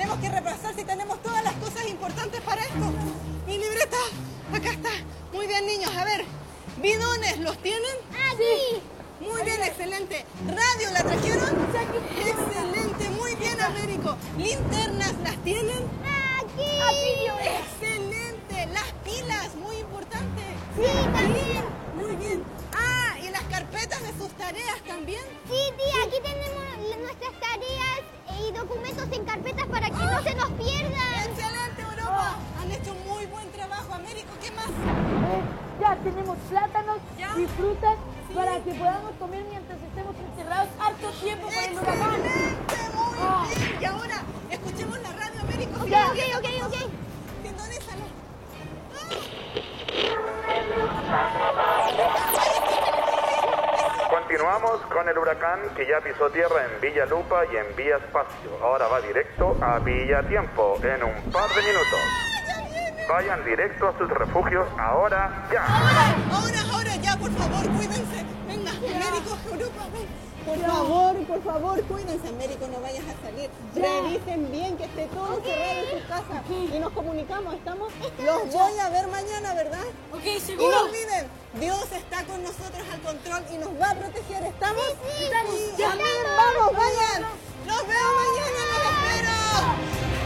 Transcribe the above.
tenemos que repasar si tenemos todas las cosas importantes para esto. Mi libreta, acá está. Muy bien, niños, a ver. ¿Bidones los tienen? Aquí. Muy bien, excelente. ¿Radio la trajeron? Excelente, muy bien, Américo. ¿Linternas las tienen? Aquí. Excelente. Las pilas, muy importante. Sí, también. Muy bien. Ah, ¿y las carpetas de sus tareas también? Sí, tía, aquí tenemos nuestras tareas y documentos en carpetas para que no se nos pierdan. Excelente, Europa. Han hecho muy buen trabajo. Américo, ¿qué más? Ya tenemos plátanos ¿Ya? y frutas Sí. para que podamos comer mientras estemos encerrados harto tiempo por el huracán. Excelente, muy bien. Y ahora, escuchemos la radio, Américo. Ok. Sintonízalo. Continuamos con el huracán que ya pisó tierra en Villa Lupa y en Vía Espacio. Ahora va directo a Villa Tiempo en un par de minutos. Vayan directo a sus refugios ahora ya. Ahora, ya, por favor, cuídense. Venga, Américo, Europa, ven. Por favor, cuídense, Américo, no vayas a salir. Revisen bien que esté todo cerrado en su casa. Y nos comunicamos, ¿estamos? Los voy a ver mañana, ¿verdad? Ok, Y no seguro. olviden, Dios está con nosotros al control y nos va a proteger. ¿Estamos? Sí, Amén, vamos, vayan. Los veo mañana, los espero.